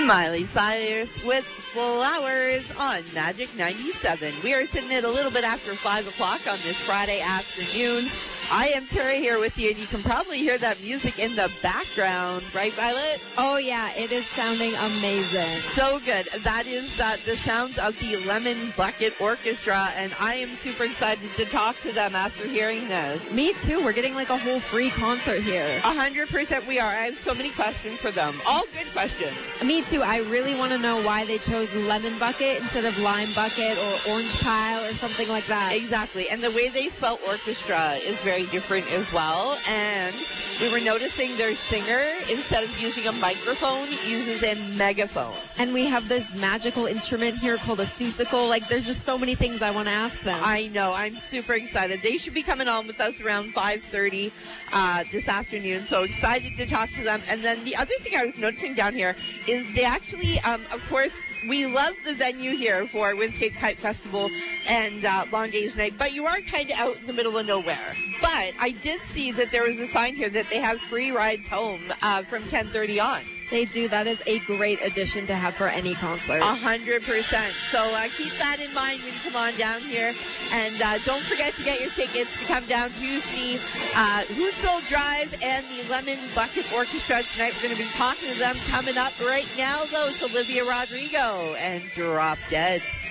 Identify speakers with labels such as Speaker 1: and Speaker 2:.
Speaker 1: Miley Cyrus with Flowers on Magic 97. We are sitting at a little bit after 5 o'clock on this Friday afternoon. I am Terry here with you, and you can probably hear that music in the background, right, Violet?
Speaker 2: Oh, yeah, it is sounding amazing.
Speaker 1: So good. That is the sound of the Lemon Bucket Orchestra, and I am super excited to talk to them after hearing this.
Speaker 2: Me too. We're getting like a whole free concert here.
Speaker 1: 100% we are. I have so many questions for them. All good questions.
Speaker 2: Me too. I really want to know why they chose Lemon Bucket instead of Lime Bucket or Orange Pile or something like that.
Speaker 1: Exactly. And the way they spell orchestra is very different as well. And we were noticing their singer, instead of using a microphone, uses a megaphone.
Speaker 2: And we have this magical instrument here called a susicle. Like, there's just so many things I want to ask them.
Speaker 1: I know. I'm super excited. They should be coming on with us around 5:30 this afternoon. So excited to talk to them. And then the other thing I was noticing down here is they actually, of course, we love the venue here for Windscape Kite Festival and Long Days Night, but you are kind of out in the middle of nowhere. But I did see that there was a sign here that they have free rides home from 10:30 on.
Speaker 2: They do. That is a great addition to have for any concert.
Speaker 1: 100%. So keep that in mind when you come on down here. And don't forget to get your tickets to come down to see Hoonsel Drive and the Lemon Bucket Orchestra tonight. We're going to be talking to them coming up right now, though. It's Olivia Rodrigo and Drop Dead.